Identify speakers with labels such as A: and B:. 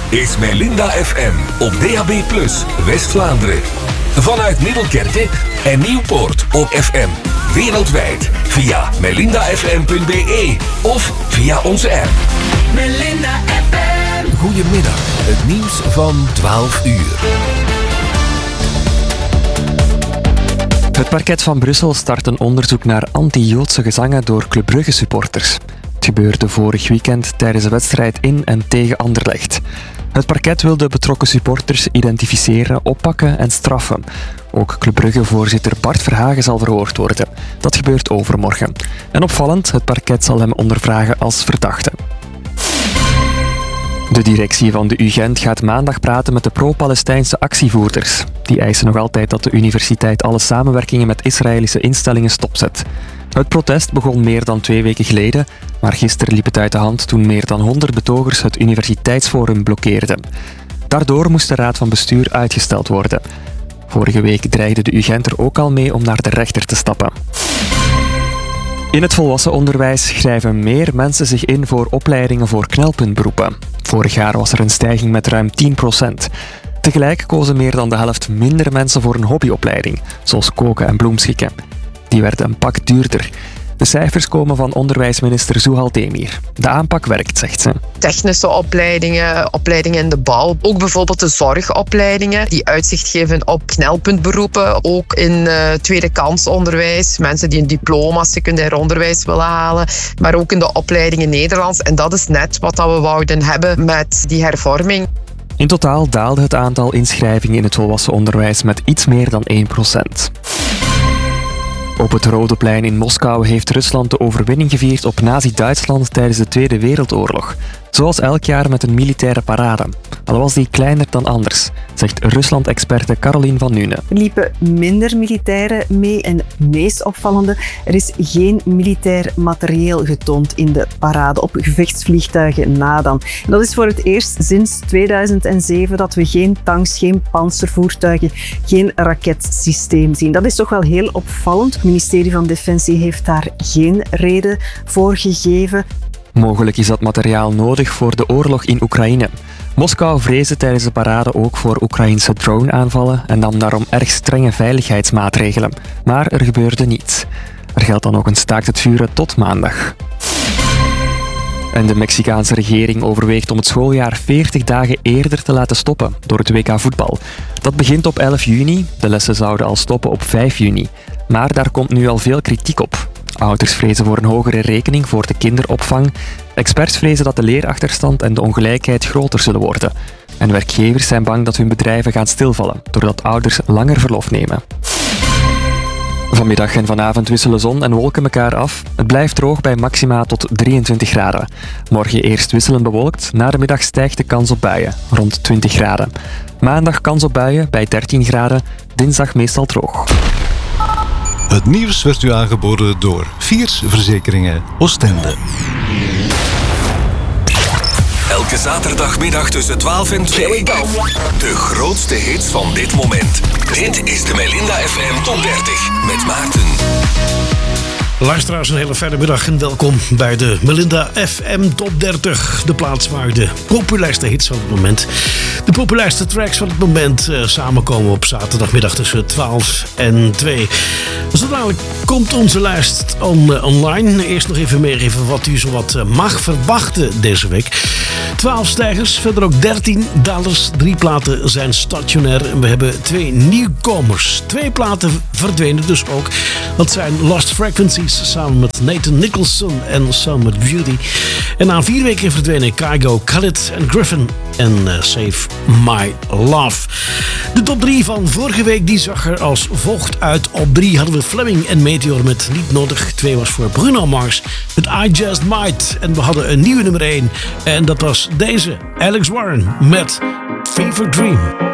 A: is Melinda FM op DAB+, West-Vlaanderen. Vanuit Middelkerke en Nieuwpoort op FM. Wereldwijd via melindafm.be of via onze app.
B: Melinda FM.
A: Goedemiddag, het nieuws van 12 uur.
C: Het parket van Brussel start een onderzoek naar anti-Joodse gezangen door Club Brugge supporters. Het gebeurde vorig weekend tijdens de wedstrijd in en tegen Anderlecht. Het parket wil de betrokken supporters identificeren, oppakken en straffen. Ook Club Brugge-voorzitter Bart Verhagen zal verhoord worden. Dat gebeurt overmorgen. En opvallend, het parket zal hem ondervragen als verdachte. De directie van de UGent gaat maandag praten met de pro-Palestijnse actievoerders. Die eisen nog altijd dat de universiteit alle samenwerkingen met Israëlische instellingen stopzet. Het protest begon meer dan 2 weken geleden, maar gisteren liep het uit de hand toen meer dan 100 betogers het universiteitsforum blokkeerden. Daardoor moest de raad van bestuur uitgesteld worden. Vorige week dreigde de UGent er ook al mee om naar de rechter te stappen. In het volwassen onderwijs schrijven meer mensen zich in voor opleidingen voor knelpuntberoepen. Vorig jaar was er een stijging met ruim 10%. Tegelijk kozen meer dan de helft minder mensen voor een hobbyopleiding, zoals koken en bloemschikken. Die werden een pak duurder. De cijfers komen van onderwijsminister Zuhal Demir. De aanpak werkt, zegt ze.
D: Technische opleidingen, opleidingen in de bouw, ook bijvoorbeeld de zorgopleidingen die uitzicht geven op knelpuntberoepen, ook in tweede kansonderwijs, mensen die een diploma secundair onderwijs willen halen, maar ook in de opleidingen Nederlands. En dat is net wat we wouden hebben met die hervorming.
C: In totaal daalde het aantal inschrijvingen in het volwassen onderwijs met iets meer dan 1%. Op het Rode Plein in Moskou heeft Rusland de overwinning gevierd op Nazi-Duitsland tijdens de Tweede Wereldoorlog. Zoals elk jaar met een militaire parade. Al was die kleiner dan anders, zegt Rusland-experte Caroline van Nuenen.
E: Er liepen minder militairen mee en het meest opvallende, er is geen militair materieel getoond in de parade op gevechtsvliegtuigen na dan. En dat is voor het eerst sinds 2007 dat we geen tanks, geen pantservoertuigen, geen raketsysteem zien. Dat is toch wel heel opvallend. Het ministerie van Defensie heeft daar geen reden voor gegeven.
C: Mogelijk is dat materiaal nodig voor de oorlog in Oekraïne. Moskou vreesde tijdens de parade ook voor Oekraïnse drone-aanvallen en nam daarom erg strenge veiligheidsmaatregelen. Maar er gebeurde niets. Er geldt dan ook een staakt het vuren tot maandag. En de Mexicaanse regering overweegt om het schooljaar 40 dagen eerder te laten stoppen door het WK voetbal. Dat begint op 11 juni, de lessen zouden al stoppen op 5 juni. Maar daar komt nu al veel kritiek op. Ouders vrezen voor een hogere rekening voor de kinderopvang. Experts vrezen dat de leerachterstand en de ongelijkheid groter zullen worden. En werkgevers zijn bang dat hun bedrijven gaan stilvallen, doordat ouders langer verlof nemen. Vanmiddag en vanavond wisselen zon en wolken elkaar af. Het blijft droog bij maxima tot 23 graden. Morgen eerst wisselend bewolkt, na de middag stijgt de kans op buien, rond 20 graden. Maandag kans op buien bij 13 graden, dinsdag meestal droog.
F: Het nieuws werd u aangeboden door Viers Verzekeringen Oostende.
A: Elke zaterdagmiddag tussen 12 en 2. De grootste hits van dit moment. Dit is de Melinda FM Top 30 met Maarten.
G: Luisteraars, een hele fijne middag en welkom bij de Melinda FM Top 30. De plaats waar de populairste hits van het moment, de populairste tracks van het moment samenkomen op zaterdagmiddag tussen 12 en 2. Zo dadelijk komt onze lijst online. Eerst nog even meegeven wat u zowat mag verwachten deze week. 12 stijgers, verder ook 13 dalers. 3 platen zijn stationair en we hebben 2 nieuwkomers. 2 platen verdwenen dus ook. Dat zijn Lost Frequencies samen met Nathan Nicholson en Some with Beauty. En na 4 weken verdwenen Kygo, Khalid en Griffin en Save My Love. De top 3 van vorige week die zag er als volgt uit. Op 3 hadden we Fleming en Meteor met Niet Nodig. 2 was voor Bruno Mars met I Just Might. En we hadden een nieuwe nummer 1 en dat was deze, Alex Warren met Fever Dream.